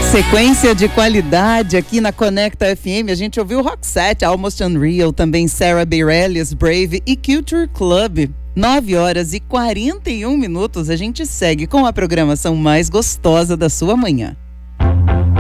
Sequência de qualidade aqui na Conecta FM. A gente ouviu Roxette, Almost Unreal, também Sarah Bareilles, Brave e Culture Club. 9h41. A gente segue com a programação mais gostosa da sua manhã.